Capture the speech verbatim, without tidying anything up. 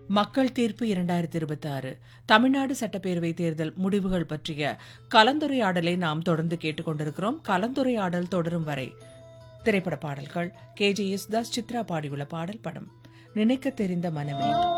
மக்கள் தீர்ப்பு இரண்டாயிரத்தி இருபத்தி ஆறு தமிழ்நாடு சட்டப்பேரவை தேர்தல் முடிவுகள் பற்றிய கலந்துரையாடலை நாம் தொடர்ந்து கேட்டுக்கொண்டிருக்கிறோம். கலந்துரையாடல் தொடரும் வரை திரைப்பட பாடல்கள். K J S Das Chitra பாடியுள்ள பாடல். படம் நினைக்க தெரிந்த மனமே.